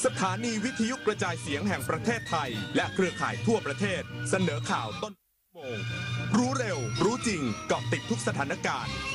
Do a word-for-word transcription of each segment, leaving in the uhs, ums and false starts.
สถานีวิทยุกระจายเสียงแห่งประเทศไทยและเครือข่ายทั่วประเทศเสนอข่าวต้นชั่วโมงรู้เร็วรู้จริงเกาะติดทุกสถานการณ์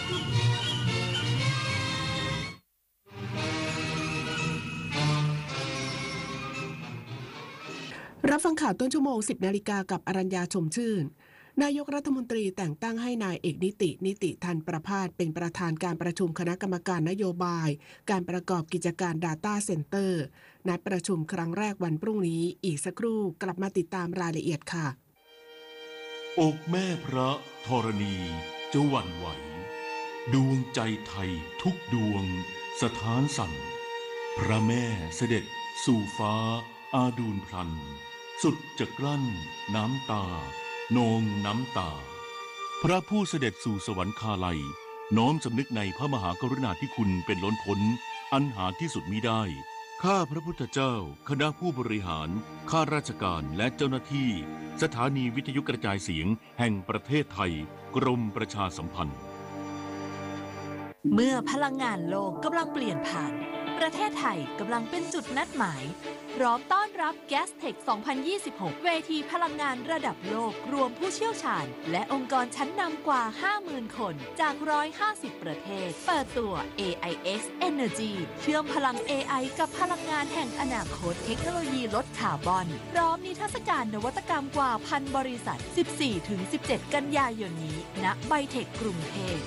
รับฟังข่าวต้นชั่วโมง สิบนาฬิกากับอรัญญาชมชื่นนายกรัฐมนตรีแต่งตั้งให้นายเอกนิตินิติทันประภาสเป็นประธานการประชุมคณะกรรมการนโยบายการประกอบกิจการ Data Center นัดประชุมครั้งแรกวันพรุ่งนี้อีกสักครู่กลับมาติดตามรายละเอียดค่ะอกแม่พระธรณีจะหวั่นไหวดวงใจไทยทุกดวงสถานสั่นพระแม่เสด็จสู่ฟ้าอาดูลพลันสุดจะกลั้นน้ำตานองน้ำตาพระผู้เสด็จสู่สวรรคาลัยน้อมสำนึกในพระมหากรุณาธิคุณเป็นล้นพ้นอันหาที่สุดมิได้ข้าพระพุทธเจ้าคณะผู้บริหารข้าราชการและเจ้าหน้าที่สถานีวิทยุกระจายเสียงแห่งประเทศไทยกรมประชาสัมพันธ์เมื่อพลังงานโลกกำลังเปลี่ยนผ่านประเทศไทยกำลังเป็นจุดนัดหมายพร้อมต้อนรับ Gastech สองพันยี่สิบหก เวทีพลังงานระดับโลกรวมผู้เชี่ยวชาญและองค์กรชั้นนำกว่า ห้าหมื่น คนจาก หนึ่งร้อยห้าสิบ ประเทศเปิดตัว เอ ไอ เอ็กซ์ Energy เชื่อมพลัง เอ ไอ กับพลังงานแห่งอนาคตเทคโนโลยีลดคาร์บอนพร้อมนิทรรศการนวัตกรรมกว่าพันบริษัท สิบสี่ถึงสิบเจ็ด กันยายนนี้ณไบเทคกรุงเทพ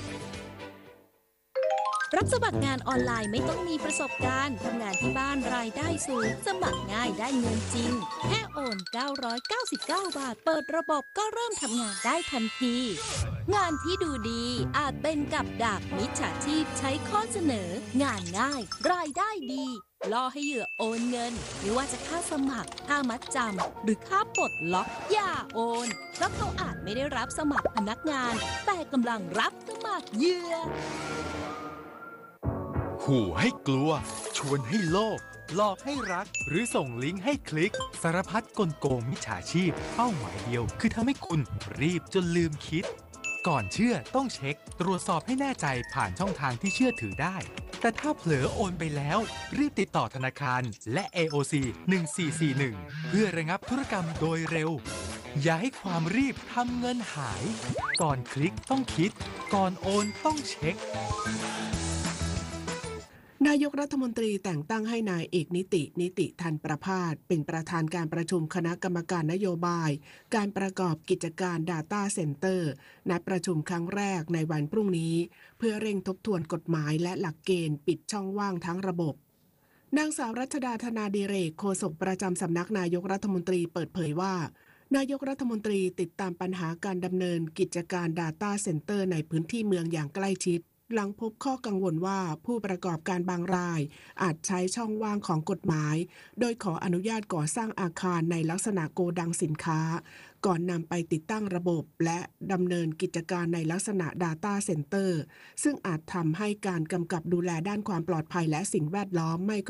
รับสมัครงานออนไลน์ไม่ต้องมีประสบการณ์ทำงานที่บ้านรายได้สูงสมัครง่ายได้เงินจริงแค่โอนเก้าร้อยเก้าสิบเก้าบาทเปิดระบบก็เริ่มทำงานได้ทันทีงานที่ดูดีอาจเป็นกับดักมิจฉาชีพใช้ข้อเสนองานง่ายรายได้ดีล่อให้เหยื่อโอนเงินไม่ว่าจะค่าสมัครค่ามัดจำหรือค่าปลดล็อกอย่าโอนเพราะเขาอาจไม่ได้รับสมัครพนักงานแต่กำลังรับสมัครเหยื่อขู่ให้กลัวชวนให้โลภหลอกให้รักหรือส่งลิงก์ให้คลิกสารพัดกลโกงมิจฉาชีพเป้าหมายเดียวคือทำให้คุณรีบจนลืมคิดก่อนเชื่อต้องเช็คตรวจสอบให้แน่ใจผ่านช่องทางที่เชื่อถือได้แต่ถ้าเผลอโอนไปแล้วรีบติดต่อธนาคารและ เอ โอ ซี หนึ่งสี่สี่หนึ่งเพื่อระงับธุรกรรมโดยเร็วอย่าให้ความรีบทำเงินหายก่อนคลิกต้องคิดก่อนโอนต้องเช็คนายกรัฐมนตรีแต่งตั้งให้นายเอกนิตินิติทันประภาสเป็นประธานการประชุมคณะกรรมการนโยบายการประกอบกิจการ Data Center นัดประชุมครั้งแรกในวันพรุ่งนี้เพื่อเร่งทบทวนกฎหมายและหลักเกณฑ์ปิดช่องว่างทั้งระบบนางสาวรัชดาธนาดิเรกโฆษกประจำสำนักนายกรัฐมนตรีเปิดเผยว่านายกรัฐมนตรีติดตามปัญหาการดำเนินกิจการ Data Center ในพื้นที่เมืองอย่างใกล้ชิดหลังพบข้อกังวลว่าผู้ประกอบการบางรายอาจใช้ช่องว่างของกฎหมายโดยขออนุญาตก่อสร้างอาคารในลักษณะโกดังสินค้าก่อนนำไปติดตั้งระบบและดำเนินกิจการในลักษณะ Data Center ซึ่งอาจทำให้การกำกับดูแลด้านความปลอดภัยและสิ่งแวดล้อมไม่